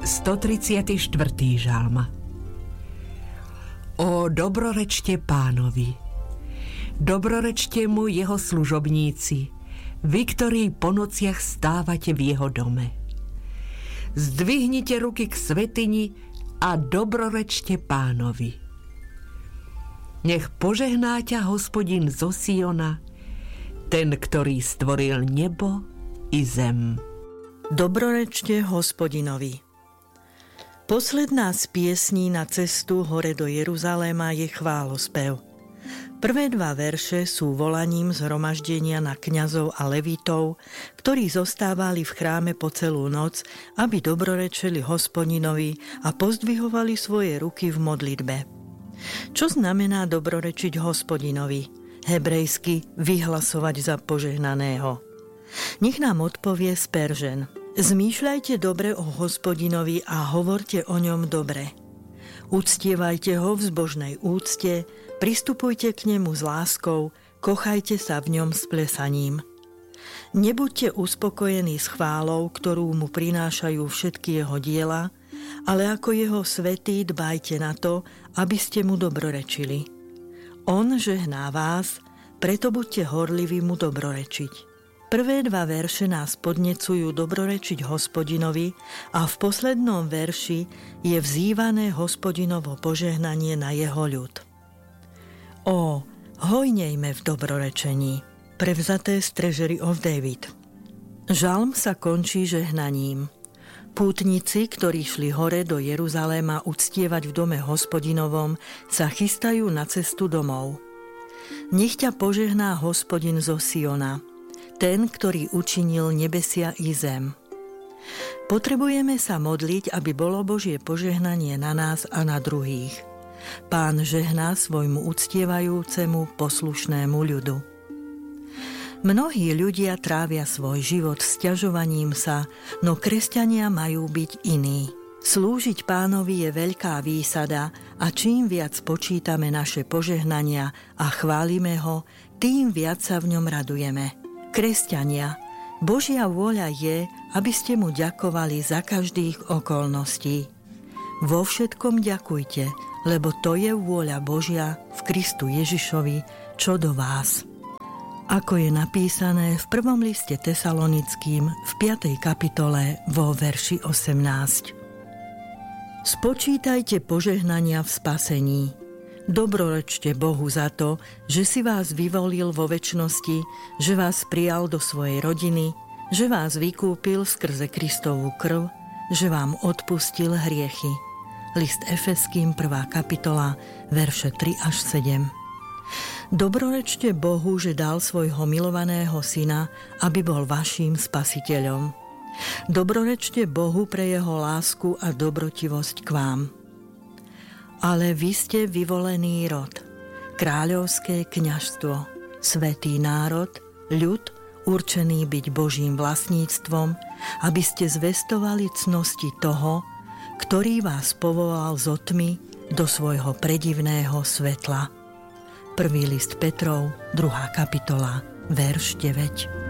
134. žalm. O dobrorečte Pánovi. Dobrorečte mu jeho služobníci, vy, ktorí po nociach stávate v jeho dome. Zdvihnite ruky k svätyni a dobrorečte Pánovi. Nech požehná ťa Hospodin zo Siona, ten, ktorý stvoril nebo i zem. Dobrorečte Hospodinovi. Posledná z piesní na cestu hore do Jeruzaléma je chválospev. Prvé dva verše sú volaním zhromaždenia na kňazov a levitov, ktorí zostávali v chráme po celú noc, aby dobrorečili Hospodinovi a pozdvihovali svoje ruky v modlitbe. Čo znamená dobrorečiť Hospodinovi? Hebrejsky vyhlasovať za požehnaného. Nech nám odpovie Spurgeon. Zmýšľajte dobre o Hospodinovi a hovorte o ňom dobre. Uctievajte ho v zbožnej úcte, pristupujte k nemu s láskou, kochajte sa v ňom s plesaním. Nebuďte uspokojení s chválou, ktorú mu prinášajú všetky jeho diela, ale ako jeho svätí dbajte na to, aby ste mu dobrorečili. On žehná vás, preto buďte horliví mu dobrorečiť. Prvé dva verše nás podnecujú dobrorečiť Hospodinovi a v poslednom verši je vzývané Hospodinovo požehnanie na jeho ľud. O, hojnejme v dobrorečení. Prevzaté z Treasury of David. Žalm sa končí žehnaním. Pútnici, ktorí šli hore do Jeruzaléma uctievať v dome Hospodinovom, sa chystajú na cestu domov. Nech ťa požehná Hospodin zo Siona, ten, ktorý učinil nebesia i zem. Potrebujeme sa modliť, aby bolo Božie požehnanie na nás a na druhých. Pán žehná svojmu uctievajúcemu poslušnému ľudu. Mnohí ľudia trávia svoj život sťažovaním sa, no kresťania majú byť iní. Slúžiť Pánovi je veľká výsada a čím viac počítame naše požehnania a chválime ho, tým viac sa v ňom radujeme. Kresťania, Božia vôľa je, aby ste mu ďakovali za každých okolností. Vo všetkom ďakujte, lebo to je vôľa Božia v Kristu Ježišovi, čo do vás. Ako je napísané v prvom liste Tesalonickým v 5. kapitole vo verši 18. Spočítajte požehnania v spasení. Dobrorečte Bohu za to, že si vás vyvolil vo večnosti, že vás prijal do svojej rodiny, že vás vykúpil skrze Kristovú krv, že vám odpustil hriechy. List Efeským 1. kapitola, verše 3 až 7. Dobrorečte Bohu, že dal svojho milovaného syna, aby bol vaším spasiteľom. Dobrorečte Bohu pre jeho lásku a dobrotivosť k vám. Ale vy ste vyvolený rod, kráľovské kňazstvo, svätý národ, ľud, určený byť Božím vlastníctvom, aby ste zvestovali cnosti toho, ktorý vás povolal zo tmy do svojho predivného svetla. 1. list Petrov, 2. kapitola, verš 9.